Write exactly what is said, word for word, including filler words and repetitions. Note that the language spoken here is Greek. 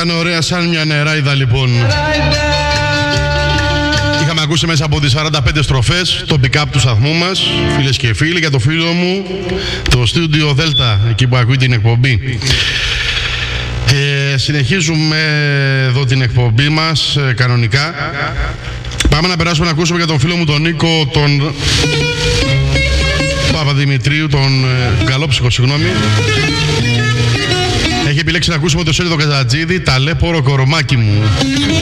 Ήταν ωραία σαν μια νεράιδα λοιπόν. Είχαμε ακούσει μέσα από τις σαράντα πέντε στροφές το pick-up του σταθμού μας, φίλες και φίλοι, για το φίλο μου, το Studio Delta, εκεί που ακούει την εκπομπή. Ε, συνεχίζουμε εδώ την εκπομπή μας ε, κανονικά. Πάμε να περάσουμε να ακούσουμε για τον φίλο μου τον Νίκο, τον Παπαδημητρίου, τον ε, Καλόψυχο, συγγνώμη. Έχει επιλέξει να ακούσουμε το Σέλιδο Καζατζίδη, ταλέπορο κορομάκι μου.